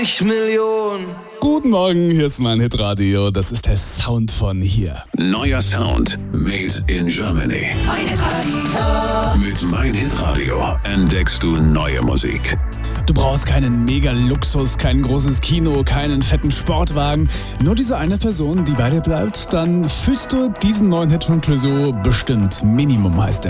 Million. Guten Morgen, hier ist mein Hitradio. Das ist der Sound von hier. Neuer Sound made in Germany. Mein Hitradio. Mit Mein Hitradio entdeckst du neue Musik. Du brauchst keinen Mega-Luxus, kein großes Kino, keinen fetten Sportwagen. Nur diese eine Person, die bei dir bleibt, dann fühlst du diesen neuen Hit von Clouseau bestimmt. Minimum heißt er.